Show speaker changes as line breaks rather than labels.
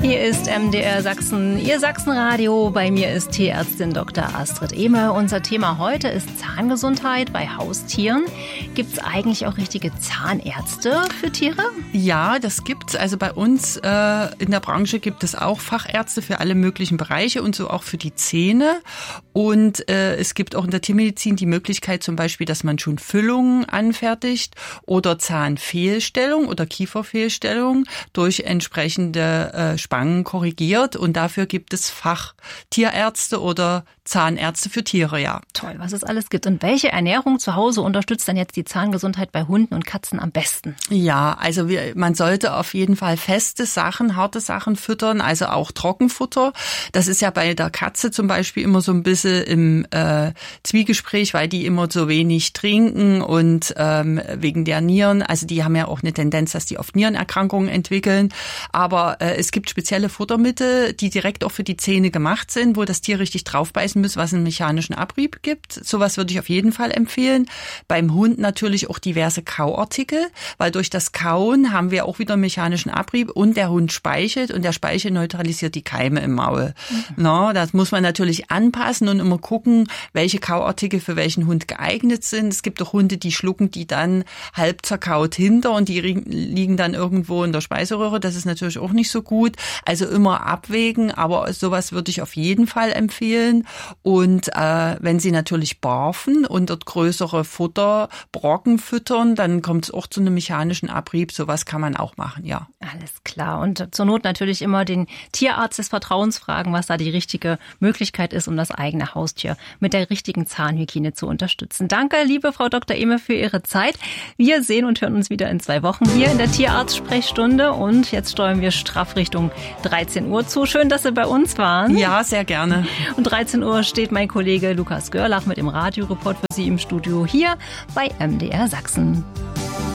Hier ist MDR Sachsen, Ihr Sachsenradio. Bei mir ist Tierärztin Dr. Astrid Ehme. Unser Thema heute ist Zahngesundheit bei Haustieren. Gibt es eigentlich auch richtige Zahnärzte für Tiere?
Ja, das gibt's. Also bei uns in der Branche gibt es auch Fachärzte für alle möglichen Bereiche und so auch für die Zähne. Und es gibt auch in der Tiermedizin die Möglichkeit zum Beispiel, dass man schon Füllungen anfertigt oder Zahnfehlstellung oder Kieferfehlstellung durch entsprechende Spangen korrigiert. Und dafür gibt es Fachtierärzte oder Zahnärzte für Tiere, ja.
Toll, was es alles gibt. Und welche Ernährung zu Hause unterstützt denn jetzt die Zahngesundheit bei Hunden und Katzen am besten?
Ja, also man sollte auf jeden Fall feste Sachen, harte Sachen füttern, also auch Trockenfutter. Das ist ja bei der Katze zum Beispiel immer so ein bisschen im Zwiegespräch, weil die immer so wenig trinken und wegen der Nieren, also die haben ja auch eine Tendenz, dass die oft Nierenerkrankungen entwickeln. Aber es gibt spezielle Futtermittel, die direkt auch für die Zähne gemacht sind, wo das Tier richtig draufbeißen muss, was einen mechanischen Abrieb gibt. Sowas würde ich auf jeden Fall empfehlen. Beim Hund natürlich auch diverse Kauartikel, weil durch das Kauen haben wir auch wieder einen mechanischen Abrieb und der Hund speichelt und der Speichel neutralisiert die Keime im Maul. Na, das muss man natürlich anpassen und immer gucken, welche Kauartikel für welchen Hund geeignet sind. Es gibt auch Hunde, die schlucken die dann halb zerkaut hinter und die liegen dann irgendwo in der Speiseröhre. Das ist natürlich auch nicht so gut. Also immer abwägen, aber sowas würde ich auf jeden Fall empfehlen. Und wenn sie natürlich barfen und dort größere Futterbrocken füttern, dann kommt es auch zu einem mechanischen Abrieb. Sowas kann man auch machen, ja.
Alles klar. Und zur Not natürlich immer den Tierarzt des Vertrauens fragen, was da die richtige Möglichkeit ist, um das eigene Haustier mit der richtigen Zahnhygiene zu unterstützen. Danke, liebe Frau Dr. Ehme, für Ihre Zeit. Wir sehen und hören uns wieder in 2 Wochen hier in der Tierarzt-Sprechstunde. Und jetzt steuern wir straff Richtung 13 Uhr zu. Schön, dass Sie bei uns waren.
Ja, sehr gerne.
Und 13 Uhr steht mein Kollege Lukas Görlach mit dem Radioreport für Sie im Studio hier bei MDR Sachsen.